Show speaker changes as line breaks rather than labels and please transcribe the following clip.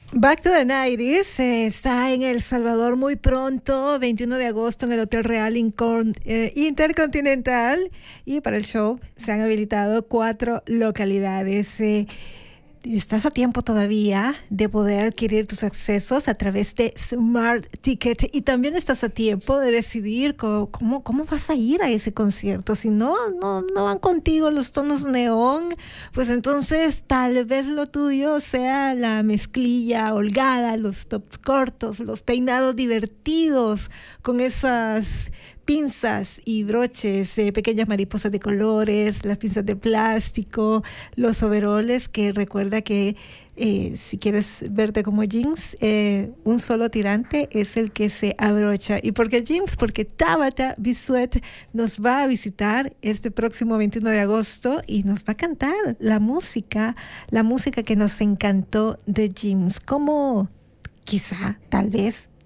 Back to the 90s está en El Salvador muy pronto, 21 de agosto en el Hotel Real Intercontinental, y para el show se han habilitado 4 localidades. Estás a tiempo todavía de poder adquirir tus accesos a través de Smart Ticket, y también estás a tiempo de decidir cómo vas a ir a ese concierto. Si no van contigo los tonos neón, pues entonces tal vez lo tuyo sea la mezclilla holgada, los tops cortos, los peinados divertidos con esas pinzas y broches, pequeñas mariposas de colores, las pinzas de plástico, los overoles, que recuerda que si quieres verte como jeans, un solo tirante es el que se abrocha. ¿Y por qué jeans? Porque Tabata Bisuet nos va a visitar este próximo 21 de agosto y nos va a cantar la música que nos encantó de jeans. Como quizá, tal vez,